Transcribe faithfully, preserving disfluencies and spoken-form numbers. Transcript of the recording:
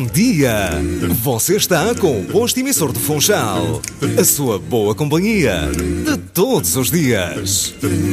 dia! Você está com o posto emissor do Funchal. A sua boa companhia de todos os dias.